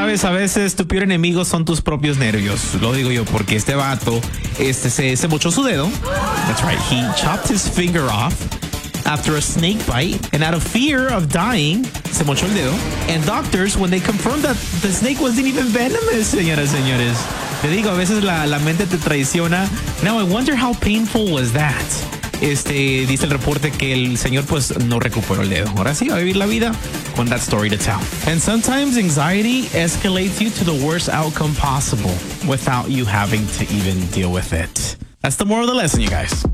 sabes, a veces tu peor enemigo son tus propios nervios. Lo digo yo porque este vato se mochó su dedo. That's right. He chopped his finger off after a snake bite, and out of fear of dying, se mochó el dedo. And doctors, when they confirmed that the snake wasn't even venomous, señoras, señores. Te digo, a veces la mente te traiciona. Now, I wonder how painful was that. Dice el reporte que el señor pues no recuperó el dedo. Ahora sí, va a vivir la vida con that story to tell. And sometimes anxiety escalates you to the worst outcome possible without you having to even deal with it. That's the moral of the lesson, you guys.